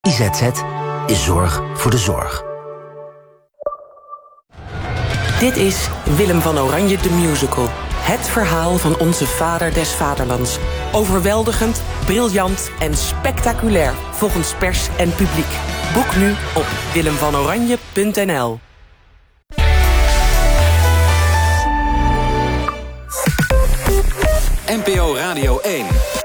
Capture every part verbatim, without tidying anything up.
I Z Z is zorg voor de zorg. Dit is Willem van Oranje de Musical. Het verhaal van onze vader des vaderlands. Overweldigend, briljant en spectaculair volgens pers en publiek. Boek nu op willem van oranje punt n l. N P O Radio één.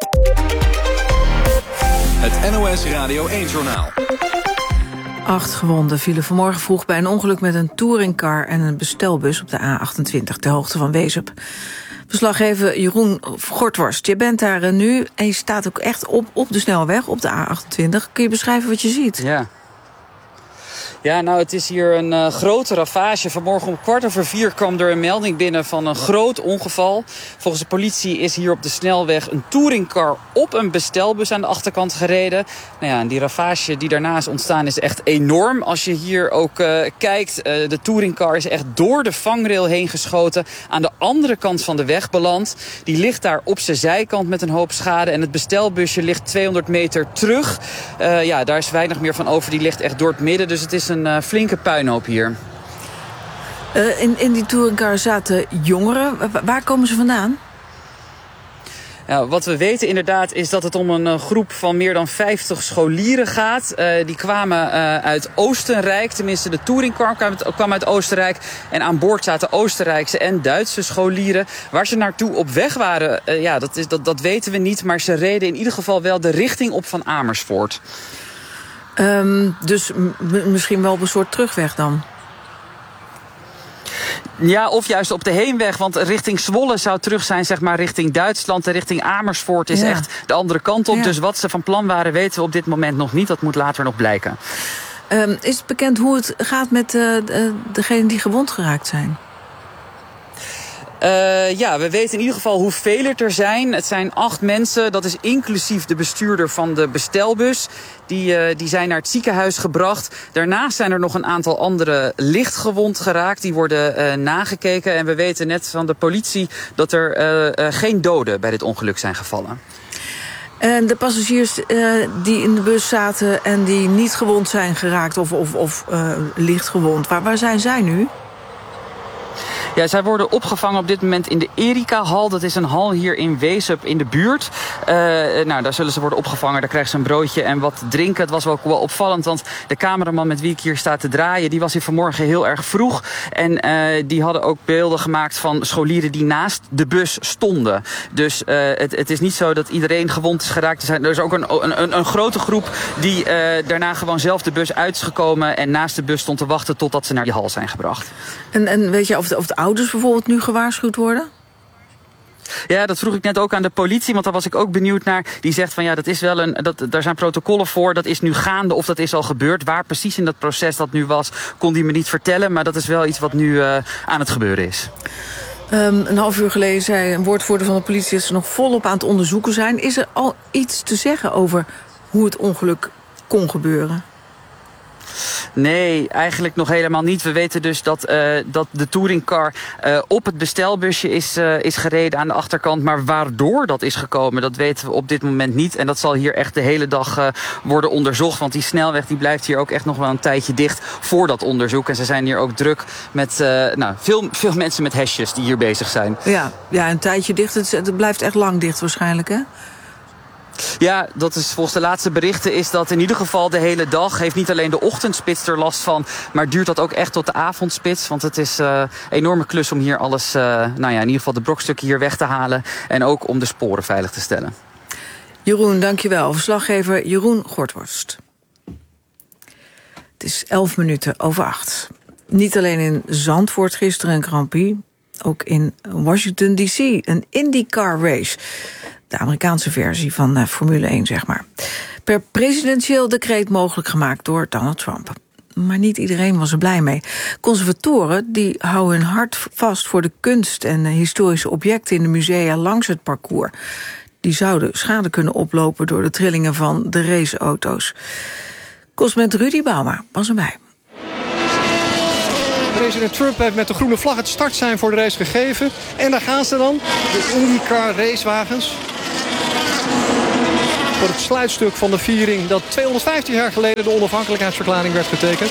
Het N O S Radio één-journaal. Acht gewonden vielen vanmorgen vroeg bij een ongeluk met een touringcar en een bestelbus op de A achtentwintig ter hoogte van Wezep. Verslaggever Jeroen Gortworst, je bent daar nu en je staat ook echt op, op de snelweg, op de A achtentwintig. Kun je beschrijven wat je ziet? Ja. Ja, nou, het is hier een uh, grote ravage. Vanmorgen om kwart over vier kwam er een melding binnen van een groot ongeval. Volgens de politie is hier op de snelweg een touringcar op een bestelbus aan de achterkant gereden. Nou ja, en die ravage die daarna is ontstaan is echt enorm. Als je hier ook uh, kijkt, uh, de touringcar is echt door de vangrail heen geschoten. Aan de andere kant van de weg beland. Die ligt daar op zijn zijkant met een hoop schade. En het bestelbusje ligt tweehonderd meter terug. Uh, ja, daar is weinig meer van over. Die ligt echt door het midden. Dus het is een een uh, flinke puinhoop hier. Uh, in, in die touringcar zaten jongeren. Waar komen ze vandaan? Ja, wat we weten inderdaad is dat het om een uh, groep van meer dan vijftig scholieren gaat. Uh, die kwamen uh, uit Oostenrijk. Tenminste, de touringcar kwam, kwam uit Oostenrijk. En aan boord zaten Oostenrijkse en Duitse scholieren. Waar ze naartoe op weg waren, uh, ja, dat, is, dat, dat weten we niet. Maar ze reden in ieder geval wel de richting op van Amersfoort. Um, dus m- misschien wel op een soort terugweg dan? Ja, of juist op de heenweg, want richting Zwolle zou terug zijn, zeg maar, richting Duitsland. En richting Amersfoort is ja. echt de andere kant op. Ja. Dus wat ze van plan waren, weten we op dit moment nog niet. Dat moet later nog blijken. Um, is het bekend hoe het gaat met uh, de, degenen die gewond geraakt zijn? Uh, ja, we weten in ieder geval hoeveel het er zijn. Het zijn acht mensen, dat is inclusief de bestuurder van de bestelbus. Die, uh, die zijn naar het ziekenhuis gebracht. Daarnaast zijn er nog een aantal anderen lichtgewond geraakt. Die worden uh, nagekeken. En we weten net van de politie dat er uh, uh, geen doden bij dit ongeluk zijn gevallen. En de passagiers uh, die in de bus zaten en die niet gewond zijn geraakt of, of, of uh, lichtgewond, waar, waar zijn zij nu? Ja, zij worden opgevangen op dit moment in de Erika-hal. Dat is een hal hier in Wezep in de buurt. Uh, nou, daar zullen ze worden opgevangen. Daar krijgen ze een broodje en wat drinken. Het was ook wel opvallend, want de cameraman met wie ik hier sta te draaien, die was hier vanmorgen heel erg vroeg. En uh, die hadden ook beelden gemaakt van scholieren die naast de bus stonden. Dus uh, het, het is niet zo dat iedereen gewond is geraakt. Er, zijn, er is ook een, een, een grote groep die uh, daarna gewoon zelf de bus uit is gekomen en naast de bus stond te wachten totdat ze naar die hal zijn gebracht. En, en weet je of de, of de ouders bijvoorbeeld nu gewaarschuwd worden? Ja, dat vroeg ik net ook aan de politie, want daar was ik ook benieuwd naar. Die zegt van ja, dat is wel een, dat, daar zijn protocollen voor, dat is nu gaande of dat is al gebeurd. Waar precies in dat proces dat nu was, kon die me niet vertellen. Maar dat is wel iets wat nu uh, aan het gebeuren is. Um, een half uur geleden zei een woordvoerder van de politie dat ze nog volop aan het onderzoeken zijn. Is er al iets te zeggen over hoe het ongeluk kon gebeuren? Nee, eigenlijk nog helemaal niet. We weten dus dat, uh, dat de touringcar uh, op het bestelbusje is, uh, is gereden aan de achterkant. Maar waardoor dat is gekomen, dat weten we op dit moment niet. En dat zal hier echt de hele dag uh, worden onderzocht. Want die snelweg die blijft hier ook echt nog wel een tijdje dicht voor dat onderzoek. En ze zijn hier ook druk met uh, nou, veel, veel mensen met hesjes die hier bezig zijn. Ja, ja, een tijdje dicht. Het, het blijft echt lang dicht waarschijnlijk, hè? Ja, dat is volgens de laatste berichten is dat in ieder geval de hele dag. Heeft niet alleen de ochtendspits er last van, maar duurt dat ook echt tot de avondspits. Want het is uh, een enorme klus om hier alles, uh, nou ja, in ieder geval de brokstukken hier weg te halen. En ook om de sporen veilig te stellen. Jeroen, dankjewel. Verslaggever Jeroen Gortworst. Het is elf minuten over acht. Niet alleen in Zandvoort gisteren een Grand Prix, ook in Washington D C een IndyCar race. De Amerikaanse versie van uh, Formule één, zeg maar. Per presidentieel decreet mogelijk gemaakt door Donald Trump. Maar niet iedereen was er blij mee. Conservatoren die houden hun hart vast voor de kunst en de historische objecten in de musea langs het parcours. Die zouden schade kunnen oplopen door de trillingen van de raceauto's. Correspondent Rudy Bauma was erbij. President Trump heeft met de groene vlag het startsein voor de race gegeven. En daar gaan ze dan, de IndyCar racewagens. voor het sluitstuk van de viering dat tweehonderdvijftig jaar geleden de onafhankelijkheidsverklaring werd getekend.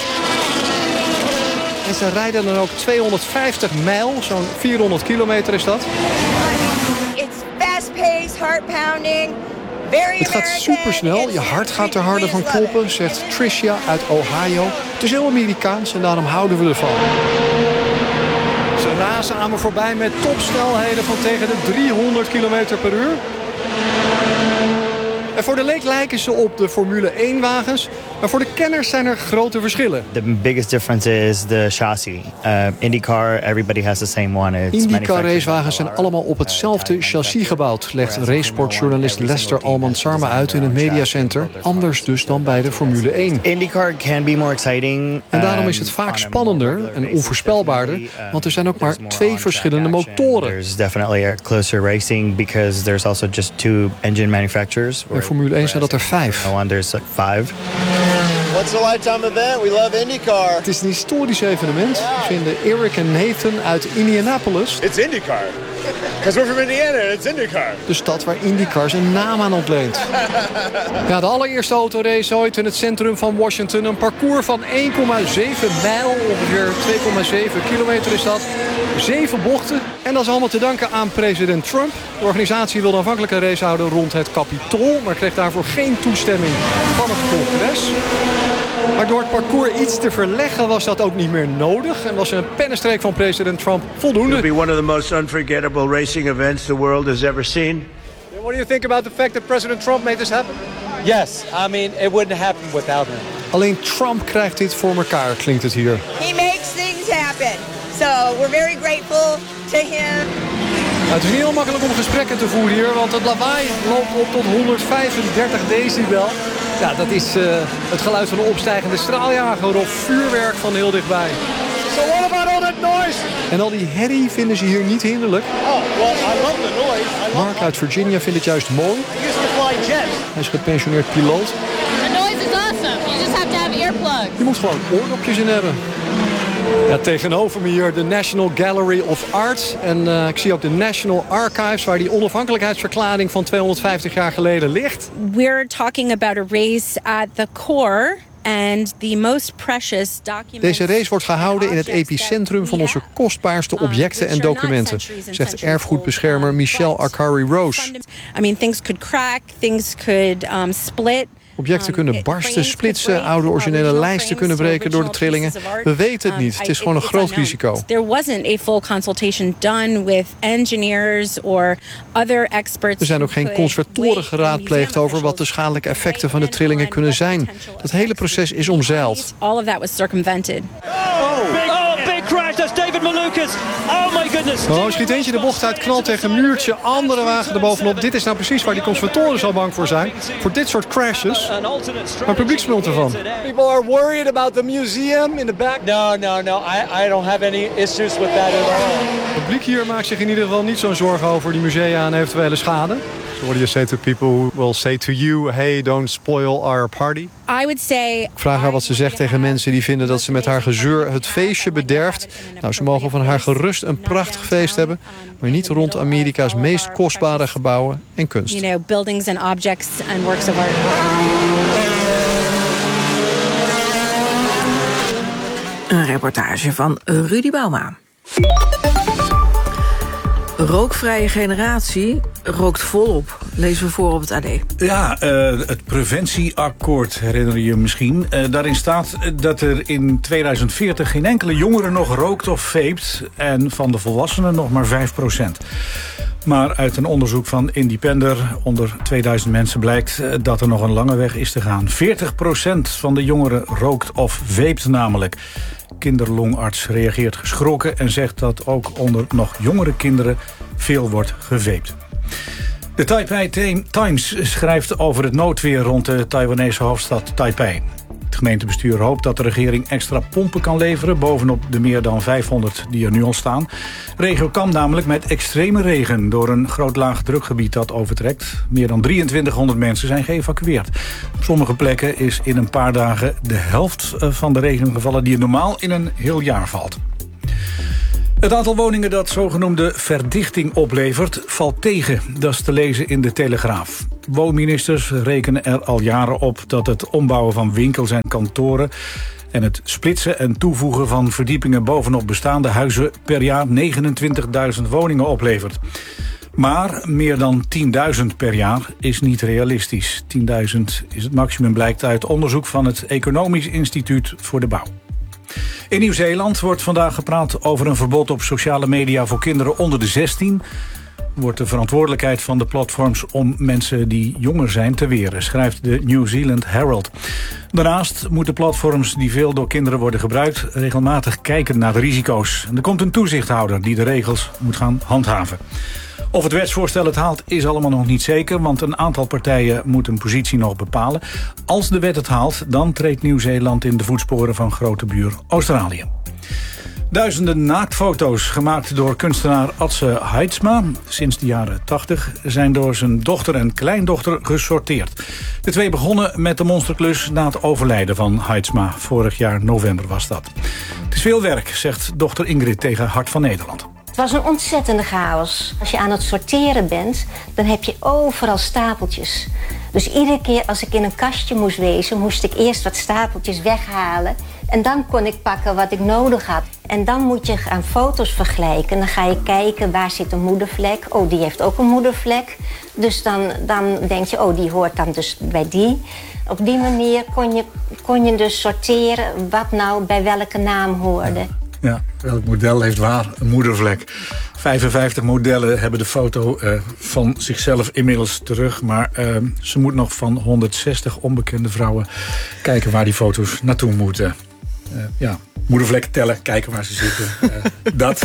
En ze rijden dan ook tweehonderdvijftig mijl, zo'n vierhonderd kilometer is dat. It's fast-paced, heart-pounding. Het gaat supersnel, je hart gaat er harder van kloppen, zegt Tricia uit Ohio. Het is heel Amerikaans en daarom houden we ervan. Ze razen aan me voorbij met topsnelheden van tegen de driehonderd kilometer per uur. En voor de leek lijken ze op de Formule één wagens. Maar voor de kenners zijn er grote verschillen. The biggest difference is the chassis. Uh, IndyCar, everybody has the same one. IndyCar racewagens zijn allemaal op hetzelfde chassis gebouwd, legt racesportjournalist Lester Alman-Sarma uit in het mediacenter. Anders dus dan bij de Formule één. IndyCar can be more exciting. En daarom is het vaak spannender en onvoorspelbaarder, want er zijn ook maar twee verschillende motoren. There's definitely a closer racing because there's also just two engine manufacturers. In Formule één zijn dat er vijf. No, there's like five. What's a lifetime event? We love IndyCar. Het is een historisch evenement, vinden Eric en Nathan uit Indianapolis. It's IndyCar. Because we're from Indiana and it's IndyCar. De stad waar IndyCar zijn naam aan ontleent. Ja, de allereerste autorace ooit in het centrum van Washington. Een parcours van één komma zeven mijl, ongeveer twee komma zeven kilometer is dat. Zeven bochten. En dat is allemaal te danken aan president Trump. De organisatie wilde aanvankelijk een race houden rond het Capitool, maar kreeg daarvoor geen toestemming van het congres. Maar door het parcours iets te verleggen was dat ook niet meer nodig. En was een pennenstreek van president Trump voldoende. It'll be one of the most unforgettable racing events the world has ever seen. What do you think about the fact that President Trump made this happen? Yes, I mean, it wouldn't happen without him. Alleen Trump krijgt dit voor elkaar, klinkt het hier. He makes things happen. So we're very grateful to him. Nou, het is niet heel makkelijk om gesprekken te voeren hier, want het lawaai loopt op tot honderdvijfendertig decibel. Ja, dat is uh, het geluid van een opstijgende straaljager of vuurwerk van heel dichtbij. So what about all that noise? En al die herrie vinden ze hier niet hinderlijk. Oh, well, I love the noise. I love Mark uit Virginia vindt het juist mooi. I used to fly jets. Hij is gepensioneerd piloot. The noise is awesome. You just have to have earplugs. Je moet gewoon oordopjes in hebben. Ja, tegenover me hier de National Gallery of Art. En uh, ik zie ook de National Archives, waar die onafhankelijkheidsverklaring van tweehonderdvijftig jaar geleden ligt. We're talking about a race at the core. And the most precious documents. Deze race wordt gehouden in het epicentrum van onze kostbaarste objecten en documenten, zegt erfgoedbeschermer Michelle Arcari-Rose. I mean, things could crack, things could um, split. Objecten kunnen barsten, splitsen, oude originele lijsten kunnen breken door de trillingen. We weten het niet. Het is gewoon een groot risico. There wasn't a full consultation done with engineers or other experts. Er zijn ook geen conservatoren geraadpleegd over wat de schadelijke effecten van de trillingen kunnen zijn. Dat hele proces is omzeild. All of that was circumvented. Crash, that's David Malukas. Oh my goodness. Oh, schiet eentje de bocht uit, knalt tegen een muurtje, andere wagen erbovenop. Dit is nou precies waar die conservatoren zo bang voor zijn. Voor dit soort crashes. Maar publiek smult ervan. People are worried about the museum in the back. No, no, no. I, I don't have any issues with that at all. Het publiek hier maakt zich in ieder geval niet zo'n zorgen over die musea en eventuele schade. So what do you say to people who will say to you, hey, don't spoil our party? I would say. Ik vraag haar wat ze zegt tegen mensen die vinden dat ze met haar gezeur het feestje bederft. Nou, ze mogen van haar gerust een prachtig feest hebben, maar niet rond Amerika's meest kostbare gebouwen en kunst. You know, buildings and objects and works of art. Een reportage van Rudy Bauma. Rookvrije generatie rookt volop, lezen we voor op het A D. Ja, uh, het preventieakkoord herinner je je misschien. Uh, daarin staat dat er in tweeduizend veertig geen enkele jongere nog rookt of vapet en van de volwassenen nog maar vijf procent. Maar uit een onderzoek van Independer onder tweeduizend mensen blijkt dat er nog een lange weg is te gaan. veertig procent van de jongeren rookt of vapet namelijk. Kinderlongarts reageert geschrokken en zegt dat ook onder nog jongere kinderen veel wordt gevaped. De Taipei Times schrijft over het noodweer rond de Taiwanese hoofdstad Taipei. Het gemeentebestuur hoopt dat de regering extra pompen kan leveren bovenop de meer dan vijfhonderd die er nu al staan. De regio kampt namelijk met extreme regen door een groot laagdrukgebied dat overtrekt. Meer dan drieëntwintighonderd mensen zijn geëvacueerd. Op sommige plekken is in een paar dagen de helft van de regen gevallen die er normaal in een heel jaar valt. Het aantal woningen dat zogenoemde verdichting oplevert valt tegen. Dat is te lezen in de Telegraaf. Woonministers rekenen er al jaren op dat het ombouwen van winkels en kantoren en het splitsen en toevoegen van verdiepingen bovenop bestaande huizen per jaar negenentwintigduizend woningen oplevert. Maar meer dan tienduizend per jaar is niet realistisch. tienduizend is het maximum, blijkt uit onderzoek van het Economisch Instituut voor de Bouw. In Nieuw-Zeeland wordt vandaag gepraat over een verbod op sociale media voor kinderen onder de zestien. Wordt de verantwoordelijkheid van de platforms om mensen die jonger zijn te weren, schrijft de New Zealand Herald. Daarnaast moeten platforms die veel door kinderen worden gebruikt regelmatig kijken naar de risico's. En er komt een toezichthouder die de regels moet gaan handhaven. Of het wetsvoorstel het haalt is allemaal nog niet zeker, want een aantal partijen moet een positie nog bepalen. Als de wet het haalt, dan treedt Nieuw-Zeeland in de voetsporen van grote buur Australië. Duizenden naaktfoto's gemaakt door kunstenaar Adse Heidsma sinds de jaren tachtig zijn door zijn dochter en kleindochter gesorteerd. De twee begonnen met de monsterklus na het overlijden van Heidsma. Vorig jaar november was dat. Het is veel werk, zegt dochter Ingrid tegen Hart van Nederland. Het was een ontzettende chaos. Als je aan het sorteren bent, dan heb je overal stapeltjes. Dus iedere keer als ik in een kastje moest wezen, moest ik eerst wat stapeltjes weghalen. En dan kon ik pakken wat ik nodig had. En dan moet je aan foto's vergelijken. Dan ga je kijken, waar zit een moedervlek? Oh, die heeft ook een moedervlek. Dus dan, dan denk je, oh, die hoort dan dus bij die. Op die manier kon je, kon je dus sorteren wat nou bij welke naam hoorde. Ja, welk model heeft waar een moedervlek? vijfenvijftig modellen hebben de foto uh, van zichzelf inmiddels terug. Maar uh, ze moet nog van honderdzestig onbekende vrouwen kijken waar die foto's naartoe moeten. Uh, ja, moedervlekken tellen, kijken waar ze zitten. Uh, dat.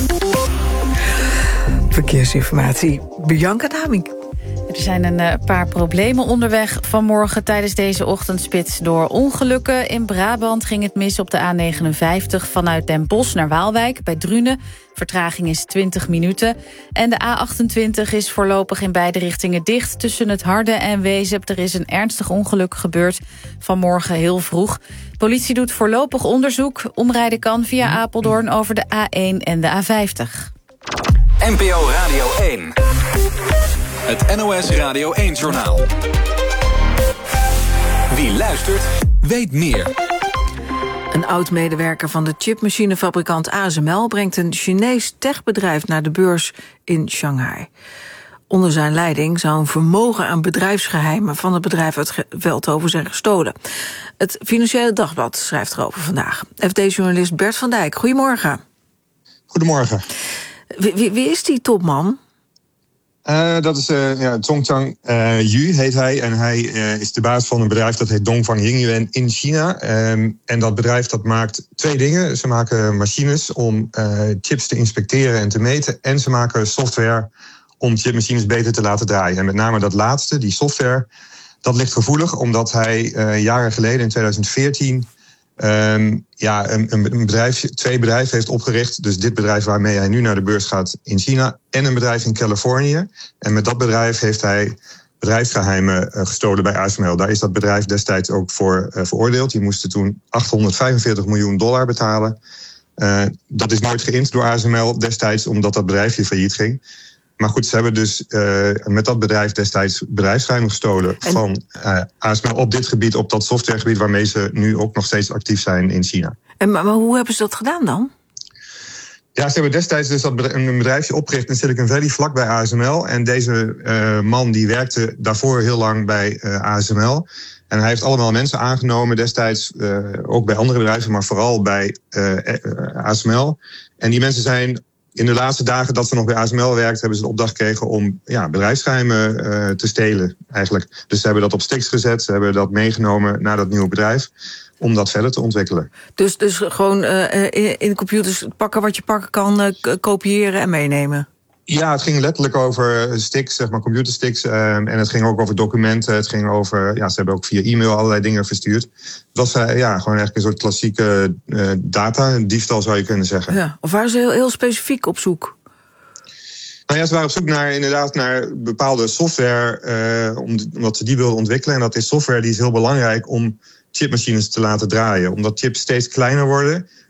Verkeersinformatie, Bianca Daming. Er zijn een uh, paar problemen onderweg vanmorgen tijdens deze ochtendspits. Door ongelukken in Brabant ging het mis op de A negenenvijftig... vanuit Den Bosch naar Waalwijk bij Drunen. Vertraging is twintig minuten. En de A achtentwintig is voorlopig in beide richtingen dicht tussen het Harde en Wezep. Er is een ernstig ongeluk gebeurd vanmorgen heel vroeg. Politie doet voorlopig onderzoek. Omrijden kan via Apeldoorn over de A één en de A vijftig. N P O Radio één. Het N O S Radio één-journaal. Wie luistert, weet meer. Een oud-medewerker van de chipmachinefabrikant A S M L brengt een Chinees techbedrijf naar de beurs in Shanghai. Onder zijn leiding zou een vermogen aan bedrijfsgeheimen van het bedrijf uit Veldhoven zijn gestolen. Het Financiële Dagblad schrijft erover vandaag. F D-journalist Bert van Dijk, goedemorgen. Goedemorgen. Wie, wie, wie is die topman? Uh, dat is uh, ja, Zhongchang uh, Yu, heet hij. En hij uh, is de baas van een bedrijf dat heet Dongfang Yingyuan in China. Um, en dat bedrijf dat maakt twee dingen. Ze maken machines om uh, chips te inspecteren en te meten. En ze maken software om chipmachines beter te laten draaien. En met name dat laatste, die software, dat ligt gevoelig. Omdat hij uh, jaren geleden, in tweeduizend veertien... Um, ja, een, een bedrijf, twee bedrijven heeft opgericht. Dus dit bedrijf waarmee hij nu naar de beurs gaat in China. En een bedrijf in Californië. En met dat bedrijf heeft hij bedrijfsgeheimen uh, gestolen bij A S M L. Daar is dat bedrijf destijds ook voor uh, veroordeeld. Die moesten toen achthonderdvijfenveertig miljoen dollar betalen. Uh, dat is nooit geïnd door A S M L destijds, omdat dat bedrijfje failliet ging. Maar goed, ze hebben dus uh, met dat bedrijf destijds bedrijfsgeheimen gestolen en van uh, A S M L op dit gebied, op dat softwaregebied waarmee ze nu ook nog steeds actief zijn in China. En maar, maar hoe hebben ze dat gedaan dan? Ja, ze hebben destijds dus dat bedrijf, een bedrijfje opgericht in Silicon Valley, vlakbij A S M L. En deze uh, man die werkte daarvoor heel lang bij uh, A S M L. En hij heeft allemaal mensen aangenomen destijds, uh, ook bij andere bedrijven, maar vooral bij uh, A S M L. En die mensen zijn in de laatste dagen dat ze nog bij A S M L werkt, hebben ze de opdracht gekregen om ja, bedrijfsgeheimen uh, te stelen eigenlijk. Dus ze hebben dat op Stix gezet, ze hebben dat meegenomen naar dat nieuwe bedrijf om dat verder te ontwikkelen. Dus, dus gewoon uh, in, in computers pakken wat je pakken kan, uh, kopiëren en meenemen? Ja, het ging letterlijk over sticks, zeg maar computersticks. Uh, en het ging ook over documenten. Het ging over, ja, ze hebben ook via e-mail allerlei dingen verstuurd. Het was uh, ja, gewoon eigenlijk een soort klassieke uh, data, diefstal zou je kunnen zeggen. Ja, of waren ze heel, heel specifiek op zoek? Nou ja, ze waren op zoek naar inderdaad naar bepaalde software, uh, omdat ze die wilden ontwikkelen. En dat is software die is heel belangrijk om chipmachines te laten draaien. Omdat chips steeds kleiner worden,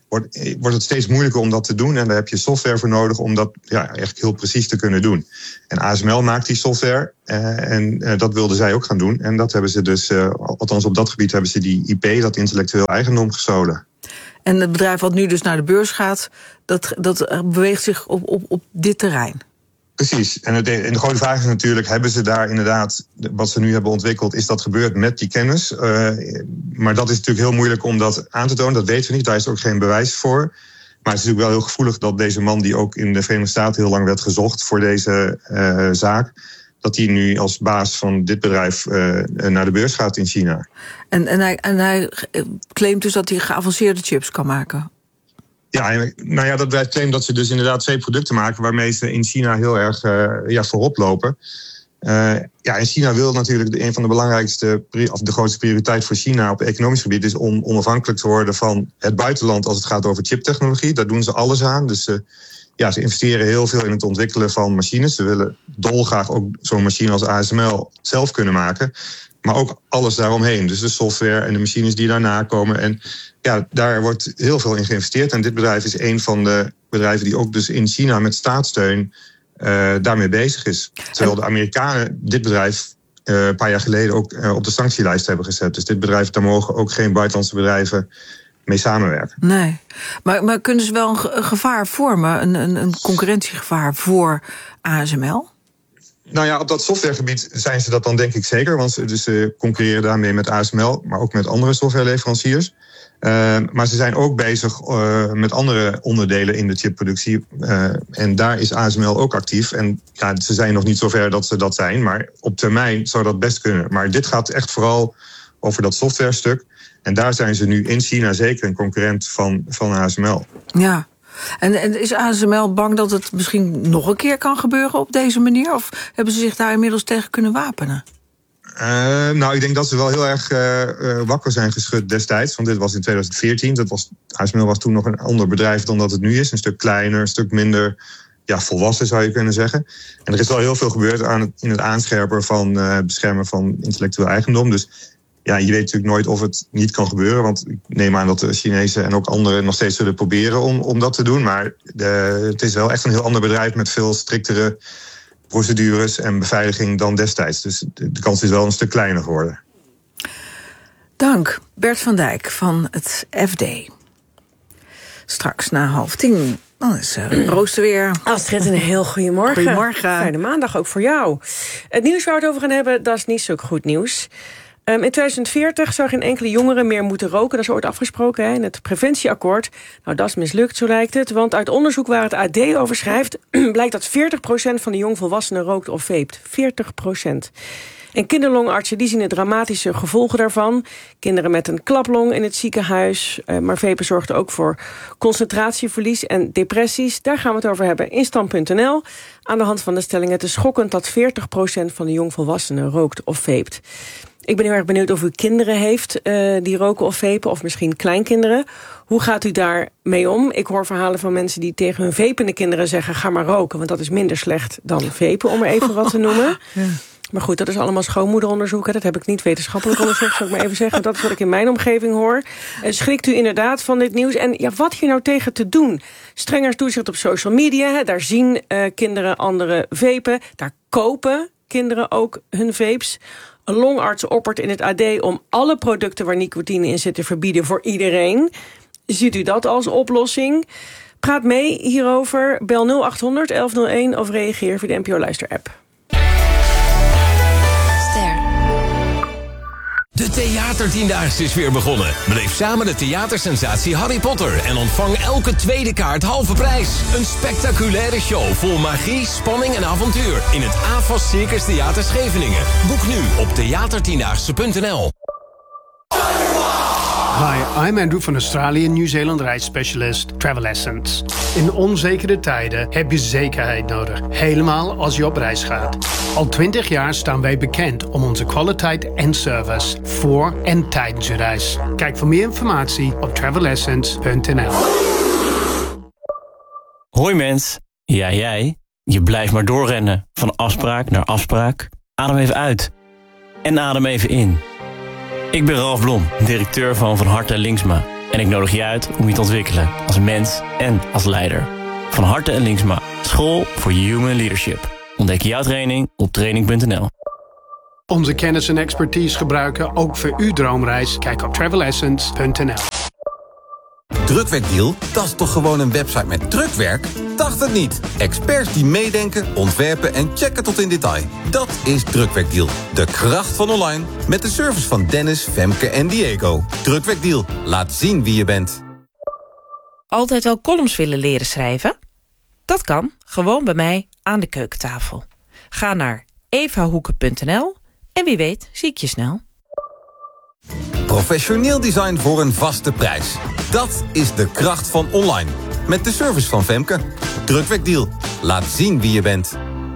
wordt, wordt het steeds moeilijker om dat te doen. En daar heb je software voor nodig om dat ja, echt heel precies te kunnen doen. En A S M L maakt die software uh, en uh, dat wilden zij ook gaan doen. En dat hebben ze dus, uh, althans op dat gebied hebben ze die I P, dat intellectueel eigendom, gestolen. En het bedrijf wat nu dus naar de beurs gaat, dat, dat beweegt zich op, op, op dit terrein. Precies. En, het, en de grote vraag is natuurlijk, hebben ze daar inderdaad, wat ze nu hebben ontwikkeld, is dat gebeurd met die kennis? Uh, maar dat is natuurlijk heel moeilijk om dat aan te tonen, dat weten we niet, daar is ook geen bewijs voor. Maar het is natuurlijk wel heel gevoelig dat deze man, die ook in de Verenigde Staten heel lang werd gezocht voor deze uh, zaak, dat hij nu als baas van dit bedrijf uh, naar de beurs gaat in China. En, en, hij, en hij claimt dus dat hij geavanceerde chips kan maken. Ja, nou ja, dat bedrijf claimt dat ze dus inderdaad twee producten maken waarmee ze in China heel erg uh, ja, voorop lopen. Uh, ja, en China wil natuurlijk een van de belangrijkste, of de grootste prioriteit voor China op economisch gebied is om onafhankelijk te worden van het buitenland als het gaat over chiptechnologie. Daar doen ze alles aan. Dus uh, ja, ze investeren heel veel in het ontwikkelen van machines. Ze willen dolgraag ook zo'n machine als A S M L zelf kunnen maken. Maar ook alles daaromheen. Dus de software en de machines die daarna komen. En ja, daar wordt heel veel in geïnvesteerd. En dit bedrijf is een van de bedrijven die ook dus in China met staatssteun uh, daarmee bezig is. Terwijl de Amerikanen dit bedrijf uh, een paar jaar geleden ook uh, op de sanctielijst hebben gezet. Dus dit bedrijf, daar mogen ook geen buitenlandse bedrijven mee samenwerken. Nee, maar, maar kunnen ze wel een, een gevaar vormen? Een, een, een concurrentiegevaar voor A S M L? Nou ja, op dat softwaregebied zijn ze dat dan denk ik zeker. Want ze, dus ze concurreren daarmee met A S M L, maar ook met andere softwareleveranciers. Uh, maar ze zijn ook bezig uh, met andere onderdelen in de chipproductie. Uh, en daar is A S M L ook actief. En ja, ze zijn nog niet zover dat ze dat zijn. Maar op termijn zou dat best kunnen. Maar dit gaat echt vooral over dat softwarestuk. En daar zijn ze nu in China zeker een concurrent van, van A S M L. Ja. En, en is A S M L bang dat het misschien nog een keer kan gebeuren op deze manier? Of hebben ze zich daar inmiddels tegen kunnen wapenen? Uh, nou, ik denk dat ze wel heel erg uh, uh, wakker zijn geschud destijds. Want dit was in twintig veertien. Dat was, A S M L was toen nog een ander bedrijf dan dat het nu is. Een stuk kleiner, een stuk minder ja, volwassen zou je kunnen zeggen. En er is wel heel veel gebeurd aan het, in het aanscherpen van uh, het beschermen van intellectueel eigendom. Dus ja, je weet natuurlijk nooit of het niet kan gebeuren. Want ik neem aan dat de Chinezen en ook anderen nog steeds zullen proberen om, om dat te doen. Maar de, het is wel echt een heel ander bedrijf met veel striktere procedures en beveiliging dan destijds. Dus de, de kans is wel een stuk kleiner geworden. Dank, Bert van Dijk van het F D. Straks na half tien. Dan is uh, Rooster weer. Astrid, een heel goedemorgen. Goedemorgen. Fijne maandag ook voor jou. Het nieuws waar we het over gaan hebben, dat is niet zo goed nieuws. Um, in twintig veertig zou geen enkele jongere meer moeten roken. Dat is ooit afgesproken hè, in het preventieakkoord. Nou, dat is mislukt, zo lijkt het. Want uit onderzoek waar het A D over schrijft blijkt dat veertig procent van de jongvolwassenen rookt of veept. veertig procent. En kinderlongartsen die zien de dramatische gevolgen daarvan. Kinderen met een klaplong in het ziekenhuis. Uh, maar vepen zorgt ook voor concentratieverlies en depressies. Daar gaan we het over hebben in stand punt n l. Aan de hand van de stelling: het is schokkend dat veertig procent van de jongvolwassenen rookt of veept. Ik ben heel erg benieuwd of u kinderen heeft uh, die roken of vepen, of misschien kleinkinderen. Hoe gaat u daar mee om? Ik hoor verhalen van mensen die tegen hun vepende kinderen zeggen: ga maar roken, want dat is minder slecht dan vepen, om er even wat te noemen. Ja. Maar goed, dat is allemaal schoonmoederonderzoek. Dat heb ik niet wetenschappelijk onderzocht, zou ik maar even zeggen. Dat is wat ik in mijn omgeving hoor. En schrikt u inderdaad van dit nieuws? En ja, wat hier nou tegen te doen? Strenger toezicht op social media. Hè, daar zien uh, kinderen anderen vapen. Daar kopen kinderen ook hun vapes. Een longarts oppert in het A D om alle producten waar nicotine in zit te verbieden voor iedereen. Ziet u dat als oplossing? Praat mee hierover. Bel nul acht honderd elf nul één of reageer via de N P O-luisterapp. De Theatertiendaagse is weer begonnen. Beleef samen de theatersensatie Harry Potter en ontvang elke tweede kaart halve prijs. Een spectaculaire show vol magie, spanning en avontuur in het A F A S Circus Theater Scheveningen. Boek nu op theatertiendaagse punt n l. Hi, I'm Andrew van Australië Nieuw-Zeeland reisspecialist Travel Essence. In onzekere tijden heb je zekerheid nodig, helemaal als je op reis gaat. Al twintig jaar staan wij bekend om onze kwaliteit en service voor en tijdens je reis. Kijk voor meer informatie op travel essence punt n l. Hoi mens, ja jij, je blijft maar doorrennen, van afspraak naar afspraak. Adem even uit en adem even in. Ik ben Ralf Blom, directeur van Van Harte Linksma. En ik nodig je uit om je te ontwikkelen als mens en als leider. Van harte en Linksma. School voor Human Leadership. Ontdek jouw training op training punt n l. Onze kennis en expertise gebruiken ook voor uw droomreis? Kijk op travel essence punt n l. Drukwerkdeal? Dat is toch gewoon een website met drukwerk? Dacht het niet. Experts die meedenken, ontwerpen en checken tot in detail. Dat is Drukwerkdeal. De kracht van online. Met de service van Dennis, Femke en Diego. Drukwerkdeal. Laat zien wie je bent. Altijd al columns willen leren schrijven? Dat kan, gewoon bij mij aan de keukentafel. Ga naar evahoeken punt n l en wie weet zie ik je snel. Professioneel design voor een vaste prijs. Dat is de kracht van online. Met de service van Femke. Drukwerkdeal. Laat zien wie je bent.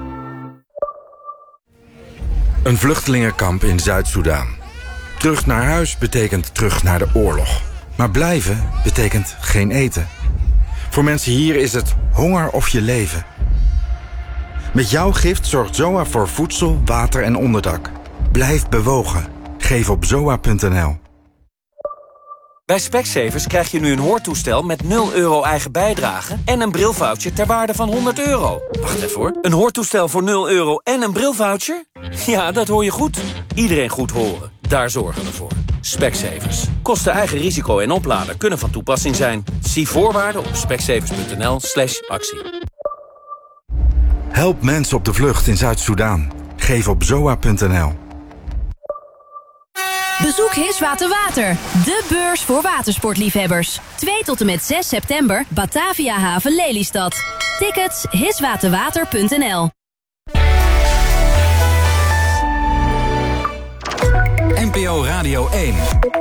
Een vluchtelingenkamp in Zuid-Soedan. Terug naar huis betekent terug naar de oorlog. Maar blijven betekent geen eten. Voor mensen hier is het honger of je leven. Met jouw gift zorgt Z O A voor voedsel, water en onderdak. Blijf bewogen. Geef op zoa punt n l. Bij Specsavers krijg je nu een hoortoestel met nul euro eigen bijdrage en een brilvoucher ter waarde van honderd euro. Wacht even hoor. Een hoortoestel voor nul euro en een brilvoucher? Ja, dat hoor je goed. Iedereen goed horen. Daar zorgen we voor. Specsavers. Kosten eigen risico en oplader kunnen van toepassing zijn. Zie voorwaarden op specsavers punt n l slash actie. Help mensen op de vlucht in Zuid-Soedan. Geef op zoa punt n l. Bezoek Hiswater Water, de beurs voor watersportliefhebbers. twee tot en met zes september, Batavia Haven Lelystad. Tickets hiswaterwater punt n l. N P O Radio één.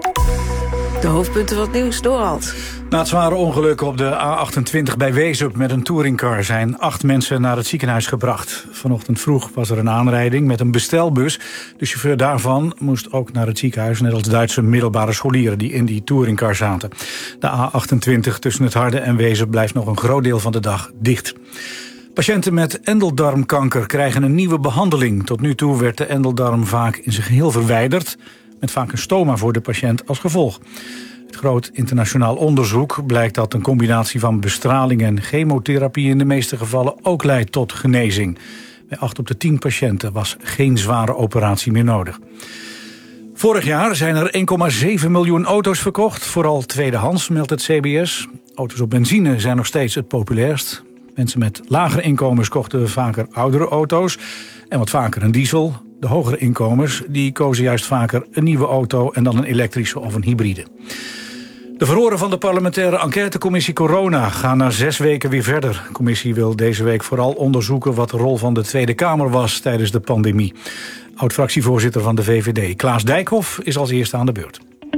De hoofdpunten van het nieuws, Dorald. Na het zware ongeluk op de A achtentwintig bij Wezep met een touringcar zijn acht mensen naar het ziekenhuis gebracht. Vanochtend vroeg was er een aanrijding met een bestelbus. De chauffeur daarvan moest ook naar het ziekenhuis, net als Duitse middelbare scholieren die in die touringcar zaten. De A achtentwintig tussen het Harde en Wezep blijft nog een groot deel van de dag dicht. Patiënten met endeldarmkanker krijgen een nieuwe behandeling. Tot nu toe werd de endeldarm vaak in zijn geheel verwijderd, met vaak een stoma voor de patiënt als gevolg. Het groot internationaal onderzoek blijkt dat een combinatie van bestraling en chemotherapie in de meeste gevallen ook leidt tot genezing. Bij acht op de tien patiënten was geen zware operatie meer nodig. Vorig jaar zijn er één komma zeven miljoen auto's verkocht, vooral tweedehands, meldt het C B S. Auto's op benzine zijn nog steeds het populairst. Mensen met lagere inkomens kochten vaker oudere auto's en wat vaker een diesel. De hogere inkomens die kozen juist vaker een nieuwe auto en dan een elektrische of een hybride. De verhoren van de parlementaire enquêtecommissie Corona gaan na zes weken weer verder. De commissie wil deze week vooral onderzoeken wat de rol van de Tweede Kamer was tijdens de pandemie. Oud-fractievoorzitter van de V V D, Klaas Dijkhoff, is als eerste aan de beurt.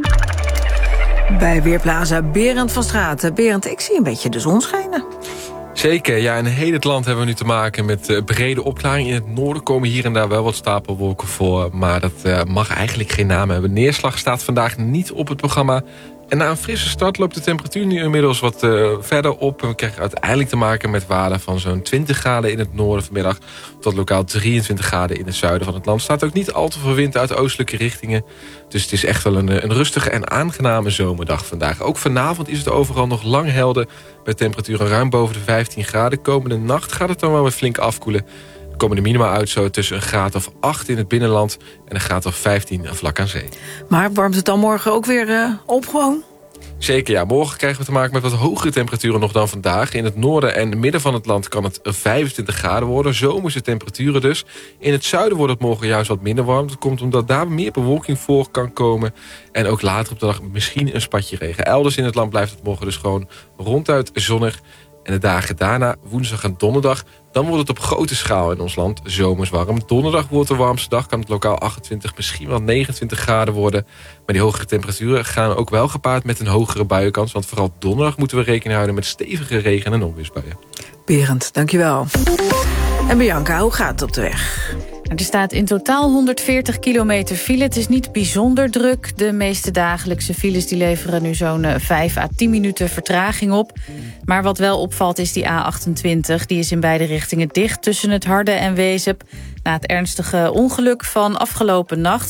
Bij Weerplaza Berend van Straten. Berend, ik zie een beetje de zon schijnen. Zeker, ja, in heel het land hebben we nu te maken met uh, brede opklaring. In het noorden komen hier en daar wel wat stapelwolken voor, maar dat uh, mag eigenlijk geen naam hebben. Neerslag staat vandaag niet op het programma. En na een frisse start loopt de temperatuur nu inmiddels wat uh, verder op. En we krijgen uiteindelijk te maken met waarden van zo'n twintig graden in het noorden vanmiddag, tot lokaal drieëntwintig graden in het zuiden van het land. Er staat ook niet al te veel wind uit oostelijke richtingen. Dus het is echt wel een, een rustige en aangename zomerdag vandaag. Ook vanavond is het overal nog lang helder, met temperaturen ruim boven de vijftien graden. Komende nacht gaat het dan wel weer flink afkoelen. Er komen de minima uit zo tussen een graad of acht in het binnenland en een graad of vijftien vlak aan zee. Maar warmt het dan morgen ook weer uh, op gewoon? Zeker, ja. Morgen krijgen we te maken met wat hogere temperaturen nog dan vandaag. In het noorden en midden van het land kan het vijfentwintig graden worden. Zomerse temperaturen dus. In het zuiden wordt het morgen juist wat minder warm. Dat komt omdat daar meer bewolking voor kan komen. En ook later op de dag misschien een spatje regen. Elders in het land blijft het morgen dus gewoon ronduit zonnig. En de dagen daarna, woensdag en donderdag, dan wordt het op grote schaal in ons land zomers warm. Donderdag wordt de warmste dag, kan het lokaal achtentwintig, misschien wel negenentwintig graden worden. Maar die hogere temperaturen gaan ook wel gepaard met een hogere buienkans. Want vooral donderdag moeten we rekening houden met stevige regen- en onweersbuien. Berend, dankjewel. En Bianca, hoe gaat het op de weg? Er staat in totaal honderdveertig kilometer file. Het is niet bijzonder druk. De meeste dagelijkse files die leveren nu zo'n vijf à tien minuten vertraging op. Maar wat wel opvalt is die A achtentwintig. Die is in beide richtingen dicht tussen het Harde en Wezep. Na het ernstige ongeluk van afgelopen nacht.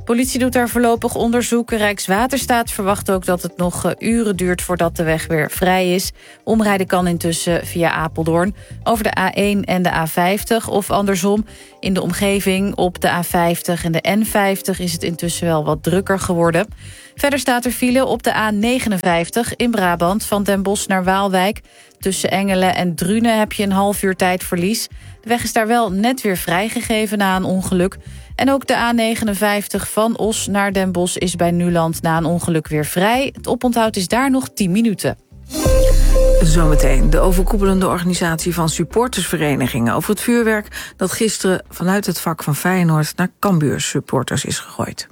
Politie doet daar voorlopig onderzoek. Rijkswaterstaat verwacht ook dat het nog uh, uren duurt voordat de weg weer vrij is. Omrijden kan intussen via Apeldoorn over de A één en de A vijftig of andersom. In de omgeving op de A vijftig en de N vijftig is het intussen wel wat drukker geworden. Verder staat er file op de A negenenvijftig in Brabant van Den Bosch naar Waalwijk. Tussen Engelen en Drunen heb je een half uur tijdverlies. De weg is daar wel net weer vrijgegeven na een ongeluk. En ook de A negenenvijftig van Os naar Den Bosch is bij Nuland na een ongeluk weer vrij. Het oponthoud is daar nog tien minuten. Zometeen de overkoepelende organisatie van supportersverenigingen over het vuurwerk dat gisteren vanuit het vak van Feyenoord naar Cambuur supporters is gegooid.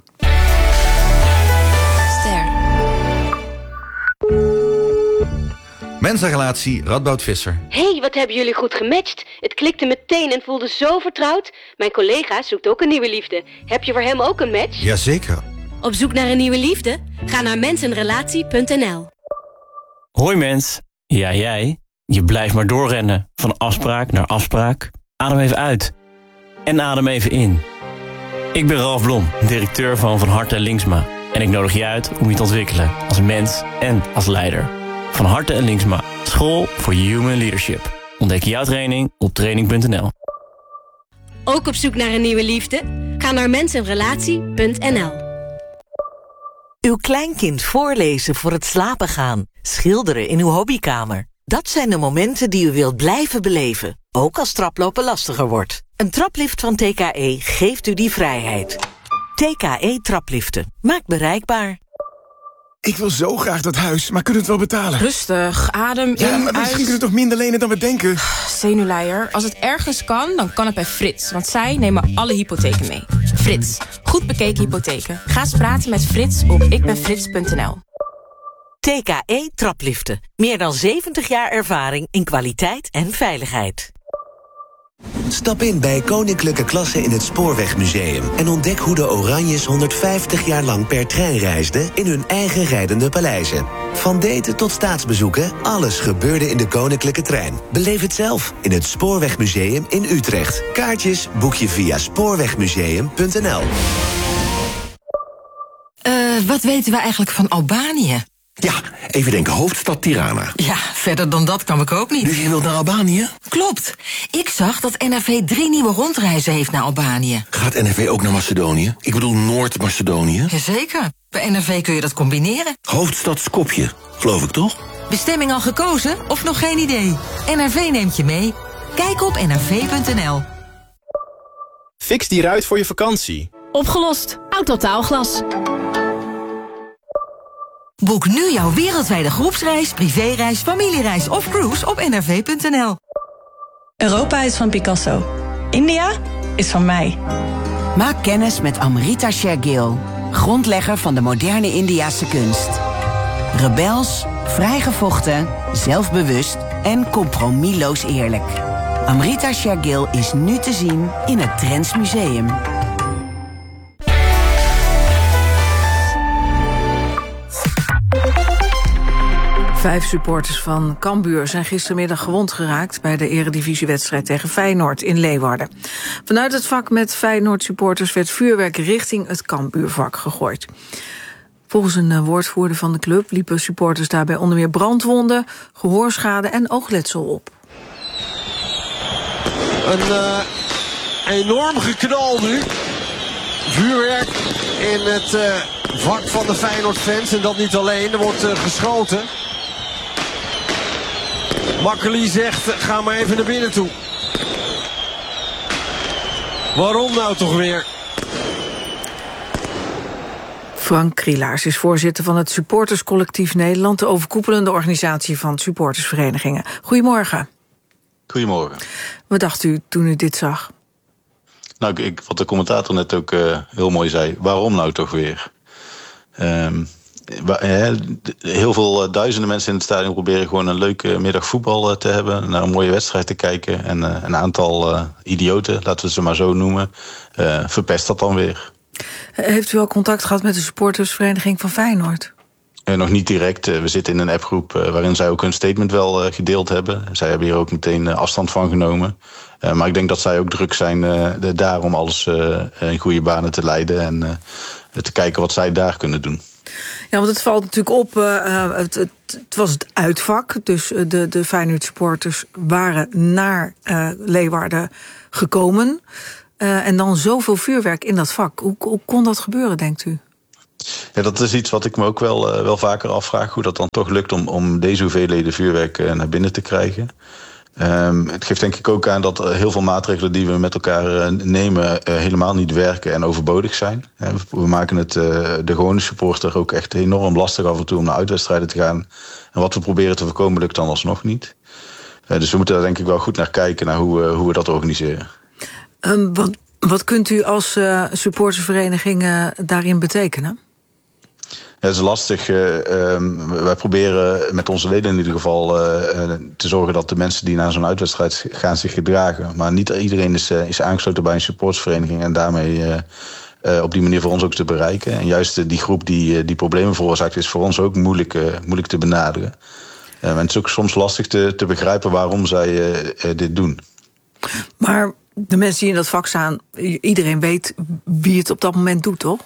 Mensenrelatie Radboud Visser. Hey, wat hebben jullie goed gematcht. Het klikte meteen en voelde zo vertrouwd. Mijn collega zoekt ook een nieuwe liefde. Heb je voor hem ook een match? Jazeker. Op zoek naar een nieuwe liefde? Ga naar mensenrelatie punt n l. Hoi mens. Ja, jij. Je blijft maar doorrennen. Van afspraak naar afspraak. Adem even uit. En adem even in. Ik ben Ralf Blom, directeur van Van Harte en Linksma. En ik nodig je uit om je te ontwikkelen als mens en als leider. Van Harte en Linksma. School voor Human Leadership. Ontdek jouw training op training punt n l. Ook op zoek naar een nieuwe liefde? Ga naar mensenrelatie punt n l. Uw kleinkind voorlezen voor het slapen gaan. Schilderen in uw hobbykamer. Dat zijn de momenten die u wilt blijven beleven. Ook als traplopen lastiger wordt. Een traplift van T K E geeft u die vrijheid. T K E trapliften. Maakt bereikbaar. Ik wil zo graag dat huis, maar kunnen we het wel betalen? Rustig, adem ja, in, maar misschien uit. kunnen we toch minder lenen dan we denken? Zenuwleier, als het ergens kan, dan kan het bij Frits. Want zij nemen alle hypotheken mee. Frits, goed bekeken hypotheken. Ga eens praten met Frits op ikbenfrits punt n l. T K E trapliften. Meer dan zeventig jaar ervaring in kwaliteit en veiligheid. Stap in bij Koninklijke Klasse in het Spoorwegmuseum en ontdek hoe de Oranjes honderdvijftig jaar lang per trein reisden in hun eigen rijdende paleizen. Van daten tot staatsbezoeken, alles gebeurde in de Koninklijke Trein. Beleef het zelf in het Spoorwegmuseum in Utrecht. Kaartjes boek je via spoorwegmuseum punt n l. Uh, wat weten we eigenlijk van Albanië? Ja, even denken, hoofdstad Tirana. Ja, verder dan dat kan ik ook niet. Dus je wilt naar Albanië? Klopt. Ik zag dat N R V drie nieuwe rondreizen heeft naar Albanië. Gaat N R V ook naar Macedonië? Ik bedoel Noord-Macedonië? Jazeker. Bij N R V kun je dat combineren. Hoofdstad Skopje, geloof ik toch? Bestemming al gekozen of nog geen idee? N R V neemt je mee. Kijk op n r v punt n l. Fix die ruit voor je vakantie. Opgelost. Autotaalglas. Boek nu jouw wereldwijde groepsreis, privéreis, familiereis of cruise op n r v punt n l. Europa is van Picasso. India is van mij. Maak kennis met Amrita Shergill, grondlegger van de moderne Indiase kunst. Rebels, vrijgevochten, zelfbewust en compromisloos eerlijk. Amrita Shergill is nu te zien in het Trends Museum. Vijf supporters van Cambuur zijn gistermiddag gewond geraakt bij de eredivisiewedstrijd tegen Feyenoord in Leeuwarden. Vanuit het vak met Feyenoord-supporters werd vuurwerk richting het Cambuurvak gegooid. Volgens een woordvoerder van de club liepen supporters daarbij onder meer brandwonden, gehoorschade en oogletsel op. Een uh, enorm geknal nu. Vuurwerk in het uh, vak van de Feyenoord-fans. En dat niet alleen, er wordt uh, geschoten. Makkeli zegt, ga maar even naar binnen toe. Waarom nou toch weer? Frank Krielaars is voorzitter van het Supporterscollectief Nederland, de overkoepelende organisatie van supportersverenigingen. Goedemorgen. Goedemorgen. Wat dacht u toen u dit zag? Nou, ik, wat de commentator net ook uh, heel mooi zei. Waarom nou toch weer? Um, heel veel uh, duizenden mensen in het stadion proberen gewoon een leuke middag voetbal uh, te hebben. Naar een mooie wedstrijd te kijken. En uh, een aantal uh, idioten, laten we ze maar zo noemen, uh, verpest dat dan weer. Heeft u al contact gehad met de supportersvereniging van Feyenoord? Uh, nog niet direct. Uh, we zitten in een appgroep uh, waarin zij ook hun statement wel uh, gedeeld hebben. Zij hebben hier ook meteen uh, afstand van genomen. Uh, maar ik denk dat zij ook druk zijn uh, de, daar om alles uh, in goede banen te leiden. En uh, te kijken wat zij daar kunnen doen. Ja, want het valt natuurlijk op, uh, het, het, het was het uitvak. Dus de, de Feyenoord supporters waren naar uh, Leeuwarden gekomen. Uh, en dan zoveel vuurwerk in dat vak. Hoe, hoe kon dat gebeuren, denkt u? Ja, dat is iets wat ik me ook wel, uh, wel vaker afvraag. Hoe dat dan toch lukt om, om deze hoeveelheden vuurwerk uh, naar binnen te krijgen. Um, het geeft denk ik ook aan dat heel veel maatregelen die we met elkaar uh, nemen uh, helemaal niet werken en overbodig zijn. Uh, we maken het uh, de gewone supporter ook echt enorm lastig af en toe om naar uitwedstrijden te gaan. En wat we proberen te voorkomen lukt dan alsnog niet. Uh, dus we moeten daar denk ik wel goed naar kijken, naar hoe, uh, hoe we dat organiseren. Um, wat, wat kunt u als uh, supportersvereniging uh, daarin betekenen? Ja, dat is lastig. Uh, um, wij proberen met onze leden in ieder geval uh, te zorgen dat de mensen die naar zo'n uitwedstrijd gaan zich gedragen. Maar niet iedereen is, uh, is aangesloten bij een supportersvereniging en daarmee uh, uh, op die manier voor ons ook te bereiken. En juist uh, die groep die, uh, die problemen veroorzaakt is voor ons ook moeilijk, uh, moeilijk te benaderen. Uh, en het is ook soms lastig te, te begrijpen waarom zij uh, uh, dit doen. Maar de mensen die in dat vak staan, iedereen weet wie het op dat moment doet, toch?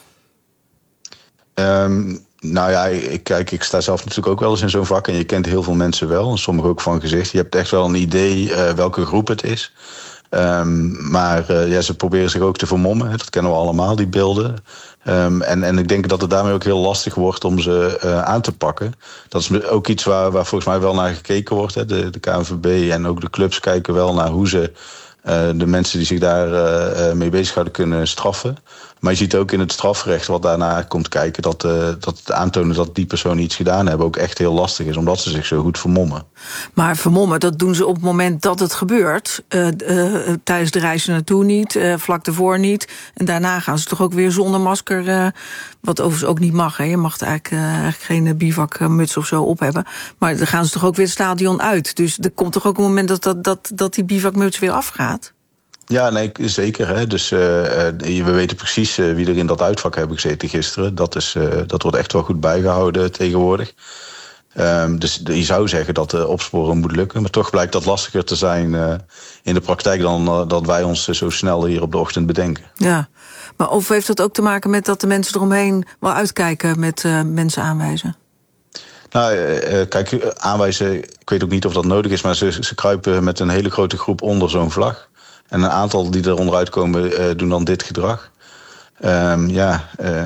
Um, nou ja, ik, kijk, ik sta zelf natuurlijk ook wel eens in zo'n vak en je kent heel veel mensen wel, en sommigen ook van gezicht. Je hebt echt wel een idee uh, welke groep het is. Um, maar uh, ja, ze proberen zich ook te vermommen. Dat kennen we allemaal, die beelden. Um, en, en ik denk dat het daarmee ook heel lastig wordt om ze uh, aan te pakken. Dat is ook iets waar, waar volgens mij wel naar gekeken wordt. Hè. De, de K N V B en ook de clubs kijken wel naar hoe ze uh, de mensen die zich daar uh, mee bezighouden kunnen straffen. Maar je ziet ook in het strafrecht wat daarna komt kijken dat, uh, dat het aantonen dat die personen iets gedaan hebben ook echt heel lastig is, omdat ze zich zo goed vermommen. Maar vermommen, dat doen ze op het moment dat het gebeurt. Uh, uh, tijdens de reis naartoe niet, uh, vlak ervoor niet. En daarna gaan ze toch ook weer zonder masker, uh, wat overigens ook niet mag. Hè. Je mag eigenlijk, uh, eigenlijk geen bivakmuts of zo op hebben. Maar dan gaan ze toch ook weer het stadion uit. Dus er komt toch ook een moment dat, dat, dat, dat die bivakmuts weer afgaat? Ja, nee, zeker. Hè. Dus uh, we weten precies uh, wie er in dat uitvak hebben gezeten gisteren. Dat, is, uh, dat wordt echt wel goed bijgehouden tegenwoordig. Um, dus je zou zeggen dat uh, opsporen moet lukken. Maar toch blijkt dat lastiger te zijn uh, in de praktijk dan uh, dat wij ons uh, zo snel hier op de ochtend bedenken. Ja, maar of heeft dat ook te maken met dat de mensen eromheen wel uitkijken met uh, mensen aanwijzen? Nou, uh, kijk, aanwijzen, ik weet ook niet of dat nodig is, maar ze, ze kruipen met een hele grote groep onder zo'n vlag. En een aantal die er onderuit komen uh, doen dan dit gedrag. Um, ja, uh,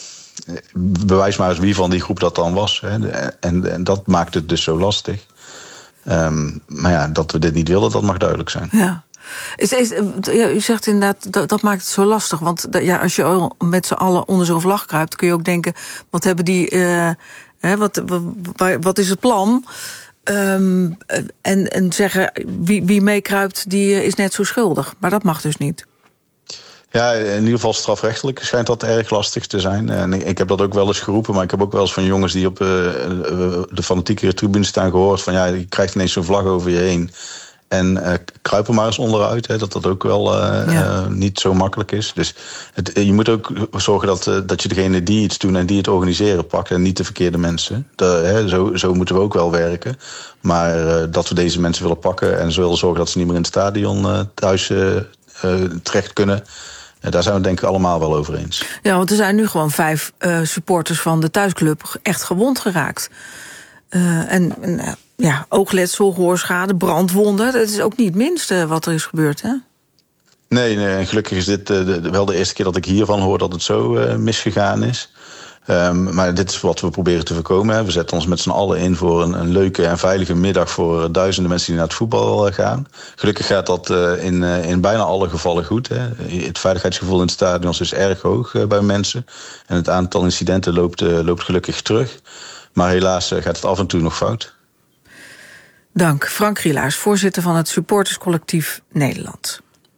bewijs maar eens wie van die groep dat dan was. Hè. En, en dat maakt het dus zo lastig. Um, maar ja, dat we dit niet willen, dat mag duidelijk zijn. Ja. Is, is, ja, u zegt inderdaad, dat, dat maakt het zo lastig. Want ja, als je met z'n allen onder zo'n vlag kruipt, kun je ook denken, wat hebben die, uh, hè, wat, wat, wat is het plan? Um, en, en zeggen, wie, wie meekruipt, die is net zo schuldig. Maar dat mag dus niet. Ja, in ieder geval strafrechtelijk schijnt dat erg lastig te zijn. En ik, ik heb dat ook wel eens geroepen, maar ik heb ook wel eens van jongens die op uh, de fanatieke tribune staan gehoord van ja, je krijgt ineens zo'n vlag over je heen. En uh, kruip er maar eens onderuit, hè, dat dat ook wel uh, ja. uh, niet zo makkelijk is. Dus het, je moet ook zorgen dat, uh, dat je degene die iets doen en die het organiseren pakt en niet de verkeerde mensen. De, hè, zo, zo moeten we ook wel werken. Maar uh, dat we deze mensen willen pakken en zo willen zorgen dat ze niet meer in het stadion uh, thuis uh, uh, terecht kunnen. Uh, daar zijn we het denk ik allemaal wel over eens. Ja, want er zijn nu gewoon vijf uh, supporters van de thuisclub echt gewond geraakt. Uh, en... Uh, Ja, oogletsel, gehoorschade, brandwonden. Dat is ook niet het minste wat er is gebeurd, hè? Nee, nee, en gelukkig is dit uh, de, wel de eerste keer dat ik hiervan hoor dat het zo uh, misgegaan is. Um, maar dit is wat we proberen te voorkomen. Hè. We zetten ons met z'n allen in voor een, een leuke en veilige middag voor duizenden mensen die naar het voetbal uh, gaan. Gelukkig gaat dat uh, in, uh, in bijna alle gevallen goed. Hè. Het veiligheidsgevoel in het stadion is erg hoog uh, bij mensen. En het aantal incidenten loopt, uh, loopt gelukkig terug. Maar helaas uh, gaat het af en toe nog fout. Dank. Frank Rielaars, voorzitter van het supporterscollectief Nederland.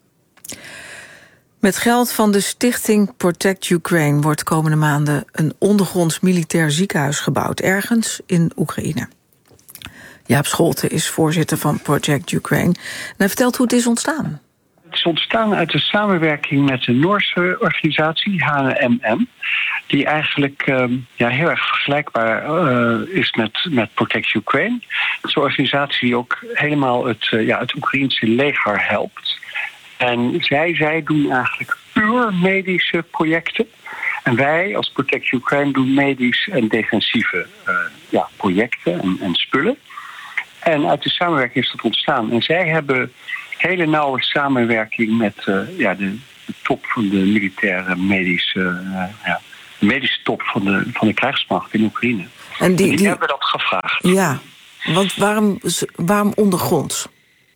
Met geld van de stichting Protect Ukraine wordt komende maanden een ondergronds militair ziekenhuis gebouwd, ergens in Oekraïne. Jaap Scholten is voorzitter van Protect Ukraine. En hij vertelt hoe het is ontstaan. is ontstaan uit een samenwerking met een Noorse organisatie, H M M... die eigenlijk um, ja, heel erg vergelijkbaar uh, is met, met Protect Ukraine. Het is een organisatie die ook helemaal het, uh, ja, het Oekraïense leger helpt. En zij, zij doen eigenlijk puur medische projecten. En wij als Protect Ukraine doen medisch en defensieve uh, ja, projecten en, en spullen. En uit de samenwerking is dat ontstaan. En zij hebben hele nauwe samenwerking met uh, ja, de, de top van de militaire medische, uh, ja, de medische top van de, van de krijgsmacht in Oekraïne. En die, en die, die hebben dat gevraagd. Ja, want waarom, waarom ondergronds?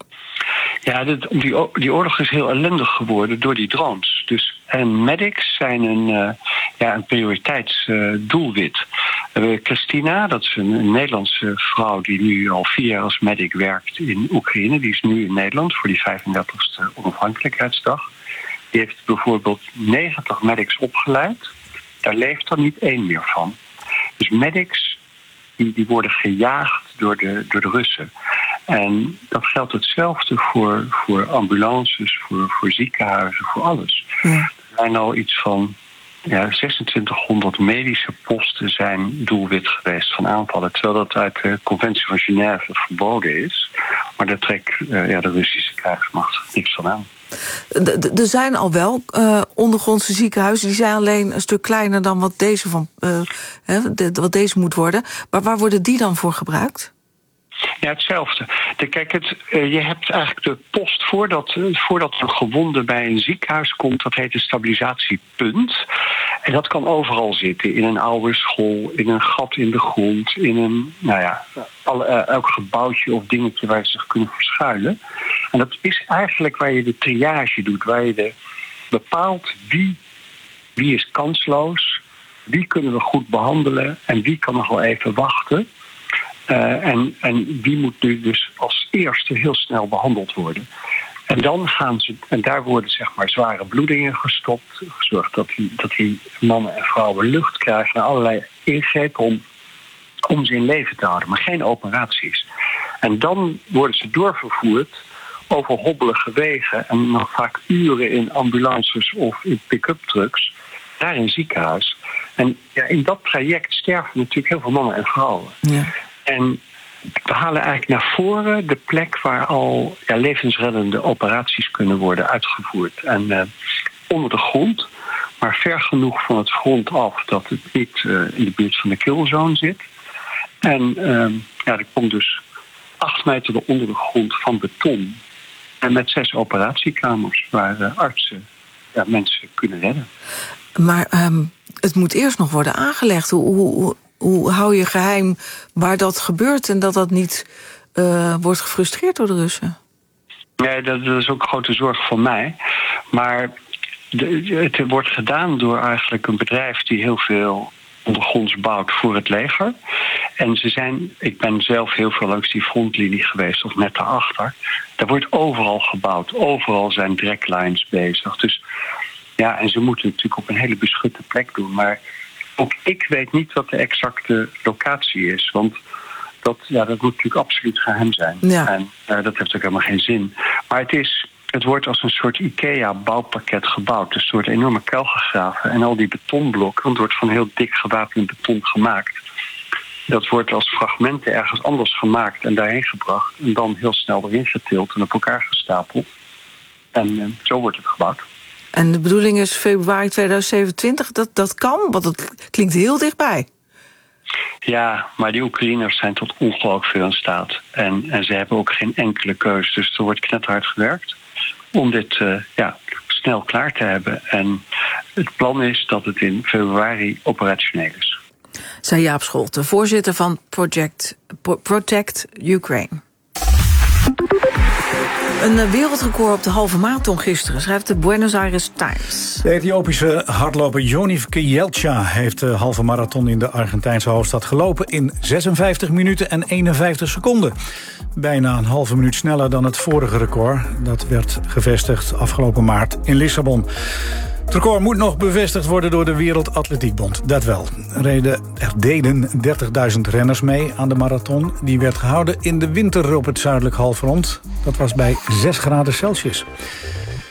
Ja, dit, die, die oorlog is heel ellendig geworden door die drones. Dus, en medics zijn een, uh, ja, een prioriteitsdoelwit. Uh, uh, Christina, dat is een, een Nederlandse vrouw die nu al vier jaar als medic werkt in Oekraïne. Die is nu in Nederland voor die vijfendertigste onafhankelijkheidsdag. Die heeft bijvoorbeeld negentig medics opgeleid. Daar leeft er niet één meer van. Dus medics die, die worden gejaagd door de, door de Russen. En dat geldt hetzelfde voor, voor ambulances, voor, voor ziekenhuizen, voor alles. Ja. Er zijn al iets van ja, zesentwintighonderd medische posten zijn doelwit geweest van aanvallen. Terwijl dat uit de conventie van Genève verboden is. Maar daar trekt uh, ja, de Russische krijgsmacht niks van aan. Er zijn al wel uh, ondergrondse ziekenhuizen. Die zijn alleen een stuk kleiner dan wat deze, van, uh, hè, de, wat deze moet worden. Maar waar worden die dan voor gebruikt? Ja, hetzelfde. De, kijk, het, uh, je hebt eigenlijk de post voordat, uh, voordat een gewonde bij een ziekenhuis komt. Dat heet een stabilisatiepunt. En dat kan overal zitten. In een oude school, in een gat in de grond, in een, nou ja, alle, uh, elk gebouwtje of dingetje waar ze zich kunnen verschuilen. En dat is eigenlijk waar je de triage doet, waar je de, bepaalt wie, wie is kansloos, wie kunnen we goed behandelen en wie kan nog wel even wachten. Uh, en, en wie moet nu dus als eerste heel snel behandeld worden. En dan gaan ze, en daar worden zeg maar zware bloedingen gestopt, gezorgd dat die, dat die mannen en vrouwen lucht krijgen en allerlei ingrepen om, om ze in leven te houden, maar geen operaties. En dan worden ze doorvervoerd over hobbelige wegen en nog vaak uren in ambulances of in pick-up trucks naar een ziekenhuis. En ja, in dat traject sterven natuurlijk heel veel mannen en vrouwen. Ja. En we halen eigenlijk naar voren de plek waar al ja, levensreddende operaties kunnen worden uitgevoerd. En uh, onder de grond, maar ver genoeg van het front af dat het niet uh, in de buurt van de killzone zit. En uh, ja, er komt dus acht meter onder de grond van beton. En met zes operatiekamers waar uh, artsen ja, mensen kunnen redden. Maar um, het moet eerst nog worden aangelegd. Hoe, hoe, hoe hou je geheim waar dat gebeurt en dat dat niet uh, wordt gefrustreerd door de Russen? Nee, dat, dat is ook een grote zorg voor mij. Maar de, het wordt gedaan door eigenlijk een bedrijf die heel veel ondergronds bouwt voor het leger. En ze zijn, ik ben zelf heel veel langs die frontlinie geweest, of net daarachter. Daar wordt overal gebouwd. Overal zijn draglines bezig. Dus ja, en ze moeten het natuurlijk op een hele beschutte plek doen. Maar ook ik weet niet wat de exacte locatie is. Want dat, ja, dat moet natuurlijk absoluut geheim zijn. Ja. En uh, dat heeft ook helemaal geen zin. Maar het is, het wordt als een soort IKEA-bouwpakket gebouwd. Dus er wordt een enorme kuil gegraven. En al die betonblokken, want het wordt van heel dik gewapend beton gemaakt. Dat wordt als fragmenten ergens anders gemaakt en daarheen gebracht. En dan heel snel erin getild en op elkaar gestapeld. En uh, zo wordt het gebouwd. En de bedoeling is februari tweeduizend zevenentwintig. Dat, dat kan, want het klinkt heel dichtbij. Ja, maar die Oekraïners zijn tot ongelooflijk veel in staat. En, en ze hebben ook geen enkele keus. Dus er wordt knetterhard gewerkt om dit uh, ja, snel klaar te hebben. En het plan is dat het in februari operationeel is. Zei Jaap Scholte, voorzitter van Project, Protect Ukraine. Een wereldrecord op de halve marathon gisteren, schrijft de Buenos Aires Times. De Ethiopische hardloper Yonif Kielcha heeft de halve marathon in de Argentijnse hoofdstad gelopen in zesenvijftig minuten en eenenvijftig seconden. Bijna een halve minuut sneller dan het vorige record. Dat werd gevestigd afgelopen maart in Lissabon. Het record moet nog bevestigd worden door de Wereldatletiekbond. Dat wel. Er reden, er deden dertigduizend renners mee aan de marathon. Die werd gehouden in de winter op het zuidelijk halfrond. Dat was bij zes graden Celsius.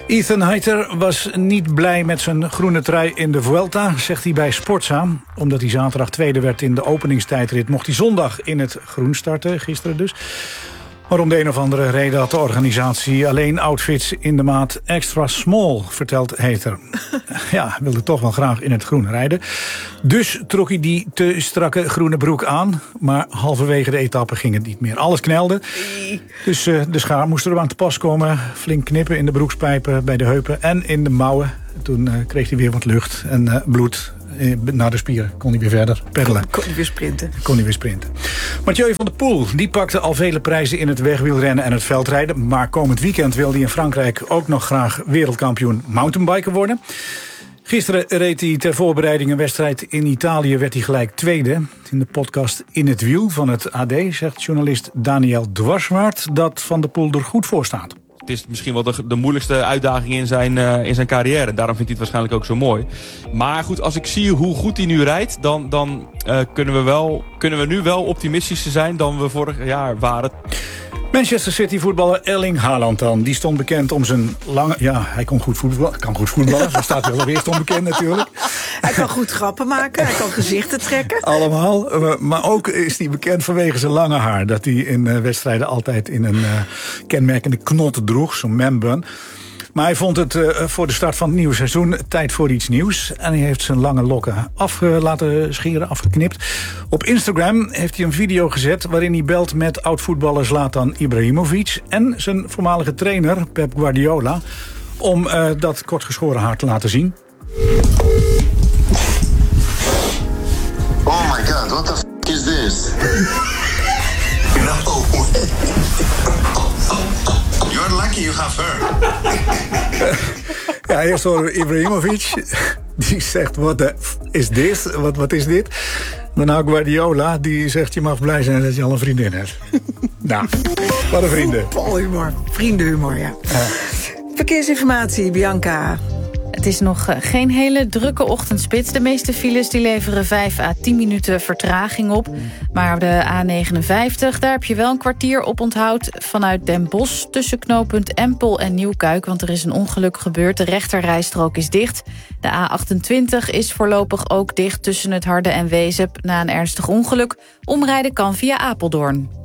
Ethan Hayter was niet blij met zijn groene trui in de Vuelta, zegt hij bij Sportza. Omdat hij zaterdag tweede werd in de openingstijdrit, mocht hij zondag in het groen starten, gisteren dus. Maar om de een of andere reden had de organisatie alleen outfits in de maat extra small, vertelt Hayter. Ja, hij wilde toch wel graag in het groen rijden. Dus trok hij die te strakke groene broek aan. Maar halverwege de etappe ging het niet meer. Alles knelde. Dus uh, de schaar moest er aan te pas komen. Flink knippen in de broekspijpen, bij de heupen en in de mouwen. Toen uh, kreeg hij weer wat lucht en uh, bloed. Naar de spieren kon hij weer verder peddelen. Kon hij weer sprinten. Kon hij weer sprinten. Mathieu van der Poel die pakte al vele prijzen in het wegwielrennen en het veldrijden. Maar komend weekend wil hij in Frankrijk ook nog graag wereldkampioen mountainbiker worden. Gisteren reed hij ter voorbereiding een wedstrijd in Italië, werd hij gelijk tweede. In de podcast In het Wiel van het A D zegt journalist Daniel Dwarswaard dat Van der Poel er goed voor staat. Het is misschien wel de, de moeilijkste uitdaging in zijn, uh, in zijn carrière. Daarom vindt hij het waarschijnlijk ook zo mooi. Maar goed, als ik zie hoe goed hij nu rijdt, dan, dan uh, kunnen, we wel, kunnen we nu wel optimistischer zijn dan we vorig jaar waren. Manchester City voetballer Erling Haaland dan. Die stond bekend om zijn lange... Ja, hij kon goed voetballen. Kan goed voetballen. Dat staat wel eerst onbekend natuurlijk. Hij kan goed grappen maken. Hij kan gezichten trekken. Allemaal. Maar ook is hij bekend vanwege zijn lange haar. Dat hij in wedstrijden altijd in een uh, kenmerkende knot droeg. Zo'n man-bun. Maar hij vond het uh, voor de start van het nieuwe seizoen tijd voor iets nieuws. En hij heeft zijn lange lokken af uh, laten scheren, afgeknipt. Op Instagram heeft hij een video gezet waarin hij belt met oud-voetballer Zlatan Ibrahimovic en zijn voormalige trainer Pep Guardiola om uh, dat kortgeschoren haar te laten zien. Oh my god, what the f*** is this? No. You're lucky you have her. Ja, eerst horen we Ibrahimovic. Die zegt, wat is dit? Wat, wat is dit? Daarna Guardiola, die zegt, je mag blij zijn dat je al een vriendin hebt. Nou, wat een vrienden. Voetbalhumor, vriendenhumor, ja. ja. Verkeersinformatie, Bianca. Het is nog geen hele drukke ochtendspits. De meeste files die leveren vijf à tien minuten vertraging op. Maar de A negenenvijftig, daar heb je wel een kwartier op onthoud vanuit Den Bosch tussen knooppunt Empel en Nieuwkuik, want er is een ongeluk gebeurd. De rechterrijstrook is dicht. De A achtentwintig is voorlopig ook dicht tussen het Harde en Wezep na een ernstig ongeluk. Omrijden kan via Apeldoorn.